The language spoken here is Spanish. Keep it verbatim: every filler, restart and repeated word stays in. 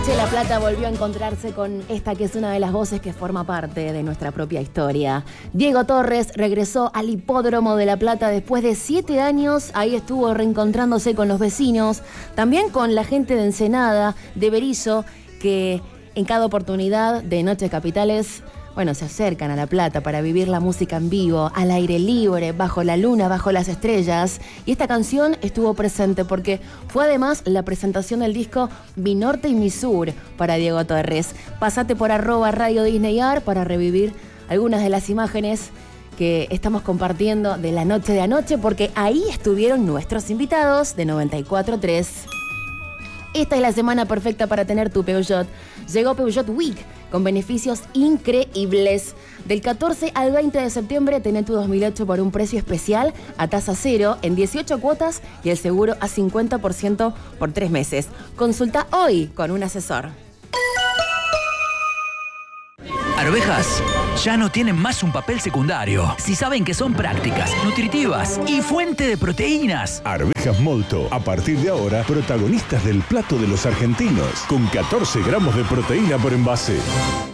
Noche La Plata volvió a encontrarse con esta que es una de las voces que forma parte de nuestra propia historia. Diego Torres regresó al Hipódromo de La Plata después de siete años. Ahí estuvo reencontrándose con los vecinos, también con la gente de Ensenada, de Berizo, que en cada oportunidad de Noches Capitales, bueno, se acercan a La Plata para vivir la música en vivo, al aire libre, bajo la luna, bajo las estrellas. Y esta canción estuvo presente porque fue además la presentación del disco Mi Norte y Mi Sur para Diego Torres. Pasate por arroba Radio Disney Art para revivir algunas de las imágenes que estamos compartiendo de la noche de anoche, porque ahí estuvieron nuestros invitados de noventa y cuatro punto tres. Esta es la semana perfecta para tener tu Peugeot. Llegó Peugeot Week con beneficios increíbles. Del catorce al veinte de septiembre tenés tu dos mil ocho por un precio especial a tasa cero en dieciocho cuotas y el seguro a cincuenta por ciento por tres meses. Consulta hoy con un asesor. Arvejas ya no tienen más un papel secundario. Si saben que son prácticas, nutritivas y fuente de proteínas. Arvejas Molto, a partir de ahora, protagonistas del plato de los argentinos, con catorce gramos de proteína por envase.